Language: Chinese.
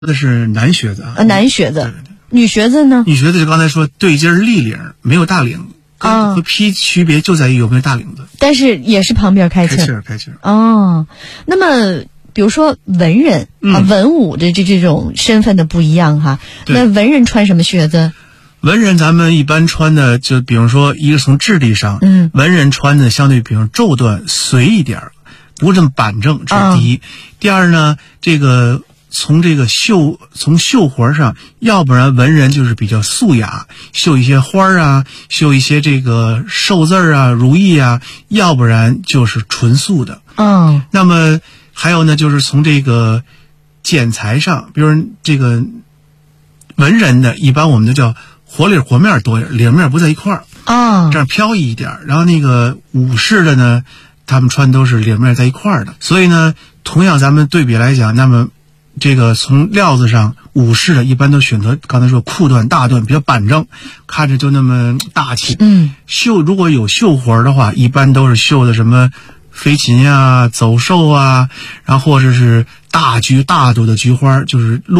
的是男靴子啊， 男靴子。 对。 女靴子呢？ 女靴子就刚才说对襟立领，没有大领，和披区别就在于有没有大领子。 但是也是旁边开气儿。 开气儿。 哦，那么比如说文人文武的这种身份的不一样哈。那文人穿什么靴子？ 文人咱们一般穿的，就比如说一个从质地上，文人穿的相对比如皱段随一点，不这么板正，这是第一。第二呢，这个从绣活上，要不然文人就是比较素雅，绣一些花啊，绣一些这个寿字啊、如意啊，要不然就是纯素的。那么还有呢，就是从这个剪裁上，比如这个文人的，一般我们就叫活里活面多一点，领面不在一块儿这样飘逸一点。然后那个武士的呢，他们穿都是领面在一块儿的。所以呢，同样咱们对比来讲，那么这个从料子上，武士的一般都选择刚才说裤段、大段，比较板正，看着就那么大气。如果有绣活的话，一般都是绣的什么飞禽啊、走兽啊，然后或者是大菊大朵的菊花，就是